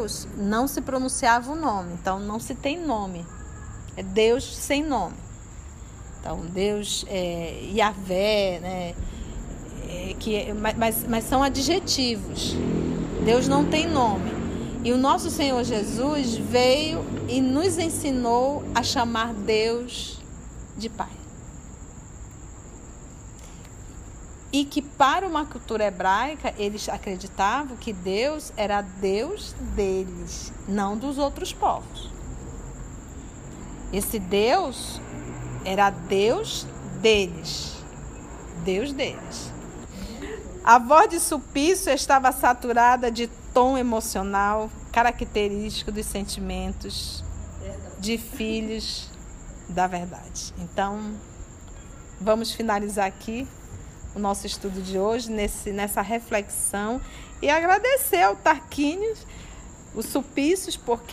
Deus não se pronunciava o nome, então não se tem nome. É Deus sem nome. Então, Deus é Yahvé, né? Mas são adjetivos. Deus não tem nome. E o nosso Senhor Jesus veio e nos ensinou a chamar Deus de Pai. E que para uma cultura hebraica, eles acreditavam que Deus era Deus deles, não dos outros povos. Esse Deus era Deus deles, Deus deles. A voz de Sulpício estava saturada de tom emocional, característico dos sentimentos de filhos da verdade. Então, vamos finalizar aqui o nosso estudo de hoje, nessa reflexão, e agradecer ao Tarquínios, o Sulpícios, porque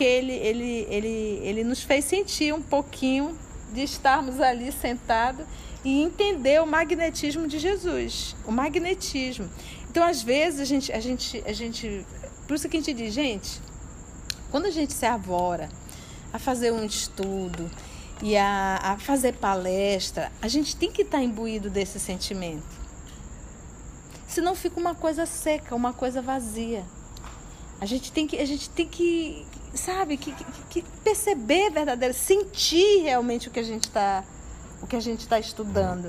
ele nos fez sentir um pouquinho de estarmos ali sentados e entender o magnetismo de Jesus, o magnetismo. Então, às vezes, a gente por isso que a gente diz, gente, quando a gente se arvora a fazer um estudo e a fazer palestra, a gente tem que estar imbuído desse sentimento. Senão fica uma coisa seca, uma coisa vazia. A gente tem que sabe, que perceber verdadeiro, sentir realmente o que a gente está estudando.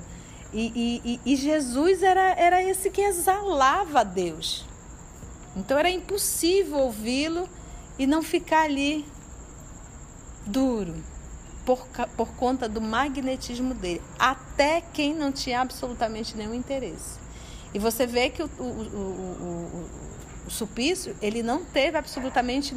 E Jesus era esse que exalava a Deus. Então era impossível ouvi-lo e não ficar ali duro, por conta do magnetismo dele. Até quem não tinha absolutamente nenhum interesse. E você vê que o Sulpício, ele não teve absolutamente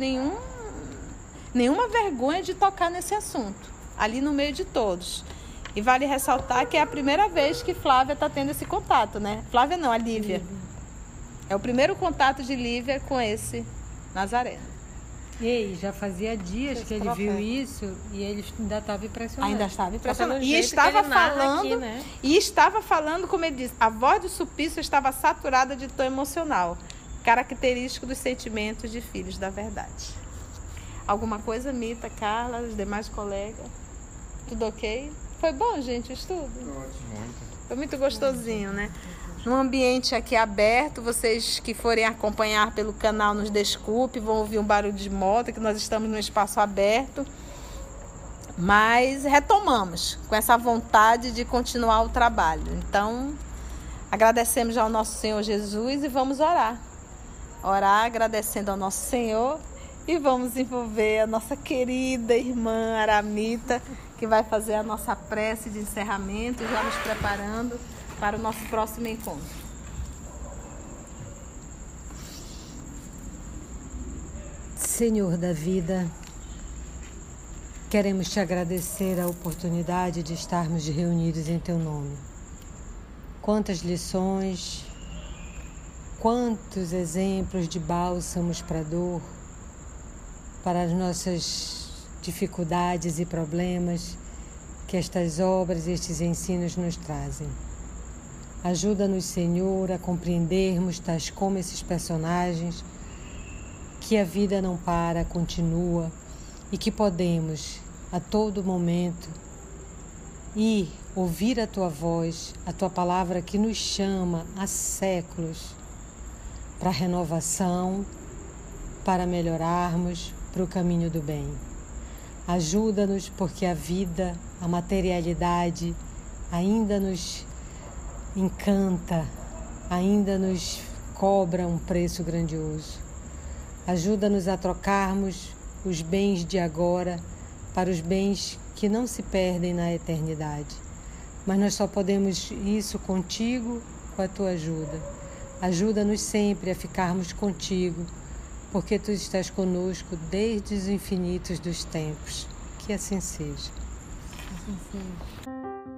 nenhuma vergonha de tocar nesse assunto, ali no meio de todos. E vale ressaltar que é a primeira vez que Flávia está tendo esse contato, né? Flávia não, a Lívia. É o primeiro contato de Lívia com esse Nazareno. E já fazia dias que ele viu isso e ele ainda estava impressionado. Ainda estava impressionado. E estava falando, aqui, né? E estava falando, como ele disse, a voz do Sulpício estava saturada de tom emocional, característico dos sentimentos de filhos da verdade. Alguma coisa, Mita, Carla, os demais colegas? Tudo ok? Foi bom, gente, o estudo? Ótimo. Foi muito gostosinho, né? Num ambiente aqui aberto, vocês que forem acompanhar pelo canal, nos desculpe, vão ouvir um barulho de moto, que nós estamos num espaço aberto. Mas retomamos com essa vontade de continuar o trabalho. Então, agradecemos ao nosso Senhor Jesus e vamos orar. Orar agradecendo ao nosso Senhor e vamos envolver a nossa querida irmã Aramita, que vai fazer a nossa prece de encerramento, já nos preparando para o nosso próximo encontro. Senhor da vida, queremos te agradecer a oportunidade de estarmos reunidos em teu nome. Quantas lições, quantos exemplos de bálsamos para a dor, para as nossas dificuldades e problemas que estas obras e estes ensinos nos trazem. Ajuda-nos, Senhor, a compreendermos, tais como esses personagens, que a vida não para, continua e que podemos, a todo momento, ir ouvir a Tua voz, a Tua palavra que nos chama há séculos para renovação, para melhorarmos, para o caminho do bem. Ajuda-nos porque a vida, a materialidade ainda nos encanta, ainda nos cobra um preço grandioso. Ajuda-nos a trocarmos os bens de agora para os bens que não se perdem na eternidade. Mas nós só podemos isso contigo, com a tua ajuda. Ajuda-nos sempre a ficarmos contigo, porque tu estás conosco desde os infinitos dos tempos. Que assim seja. Assim seja.